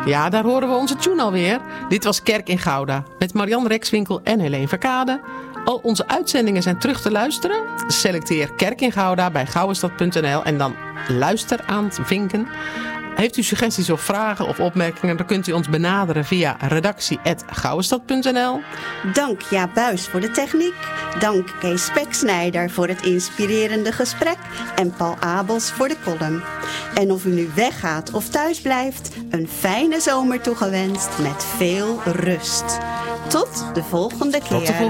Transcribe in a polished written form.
Ja, daar horen we onze tune alweer. Dit was Kerk in Gouda met Marianne Rexwinkel en Helene Verkade. Al onze uitzendingen zijn terug te luisteren. Selecteer Kerk in Gouda bij gouwestad.nl en dan luister aan vinken. Heeft u suggesties of vragen of opmerkingen, dan kunt u ons benaderen via redactie@gouwestad.nl. Dank Jaap Buijs voor de techniek. Dank Kees Speksnijder voor het inspirerende gesprek. En Paul Abels voor de column. En of u nu weggaat of thuis blijft, een fijne zomer toegewenst met veel rust. Tot de volgende keer.